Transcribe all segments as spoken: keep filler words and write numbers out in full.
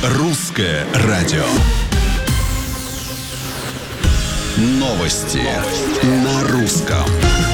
Русское радио. Новости, Новости. На русском.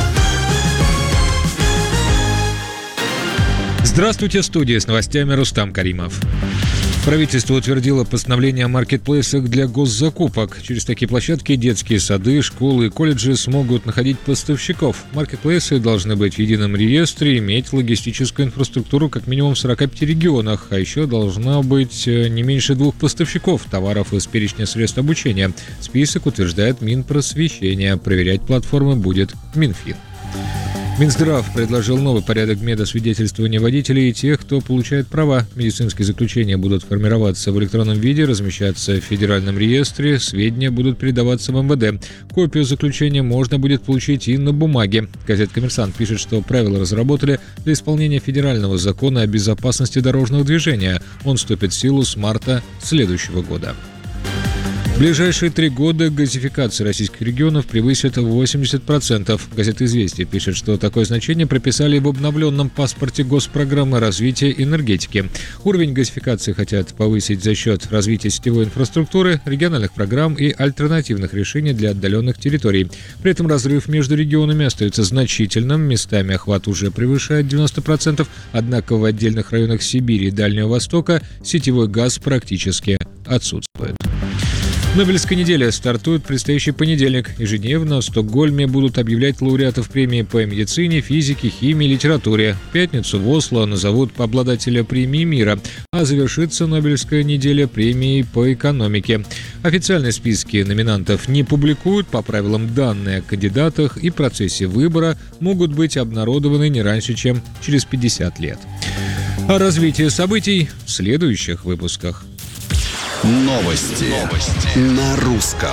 Здравствуйте, студия с новостями Рустам Каримов. Правительство утвердило постановление о маркетплейсах для госзакупок. Через такие площадки детские сады, школы и колледжи смогут находить поставщиков. Маркетплейсы должны быть в едином реестре, иметь логистическую инфраструктуру как минимум в сорока пяти регионах, а еще должно быть не меньше двух поставщиков товаров из перечня средств обучения. Список утверждает Минпросвещение. Проверять платформы будет Минфин. Минздрав предложил новый порядок медосвидетельствования водителей и тех, кто получает права. Медицинские заключения будут формироваться в электронном виде, размещаться в федеральном реестре, сведения будут передаваться в эм вэ дэ. Копию заключения можно будет получить и на бумаге. Газета «Коммерсант» пишет, что правила разработали для исполнения федерального закона о безопасности дорожного движения. Он вступит в силу с марта следующего года. В ближайшие три года газификация российских регионов превысит восемьдесят процентов. Газета «Известия» пишет, что такое значение прописали в обновленном паспорте Госпрограммы развития энергетики. Уровень газификации хотят повысить за счет развития сетевой инфраструктуры, региональных программ и альтернативных решений для отдаленных территорий. При этом разрыв между регионами остается значительным, местами охват уже превышает девяносто процентов, однако в отдельных районах Сибири и Дальнего Востока сетевой газ практически отсутствует. Нобелевская неделя стартует в предстоящий понедельник. Ежедневно в Стокгольме будут объявлять лауреатов премии по медицине, физике, химии, литературе. В пятницу в Осло назовут обладателя премии мира, а завершится Нобелевская неделя премией по экономике. Официальные списки номинантов не публикуют. По правилам, данные о кандидатах и процессе выбора могут быть обнародованы не раньше, чем через пятьдесят лет. О развитии событий в следующих выпусках. Новости, Новости. На русском.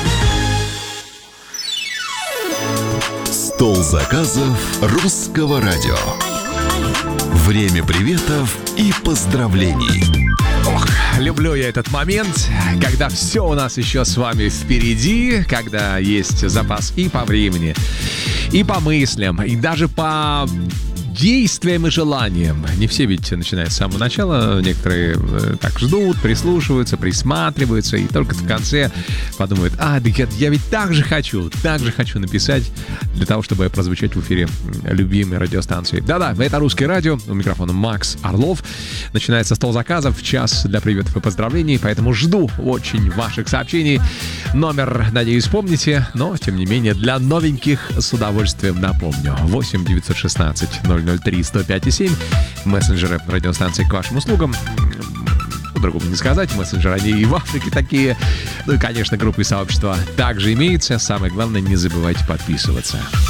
Стол заказов Русского радио. Время приветов и поздравлений. Ох, люблю я этот момент, когда все у нас еще с вами впереди, когда есть запас и по времени, и по мыслям, и даже по действиям и желаниям. Не все ведь начинают с самого начала. Некоторые э, так ждут, прислушиваются, присматриваются, и только в конце подумают: а, да я, я ведь так же хочу, так же хочу написать для того, чтобы прозвучать в эфире любимой радиостанции. Да-да, это Русское радио. У микрофона Макс Орлов. Начинается стол заказов, час для приветов и поздравлений, поэтому жду очень ваших сообщений. Номер, надеюсь, помните, но, тем не менее, для новеньких с удовольствием напомню. восемь девятьсот шестнадцать ноль ноль три сто пять и семь. Мессенджеры радиостанции к вашим услугам. По-другому не сказать. Мессенджеры, они и в Африке такие. Ну и, конечно, группы и сообщества также имеются. Самое главное, не забывайте подписываться.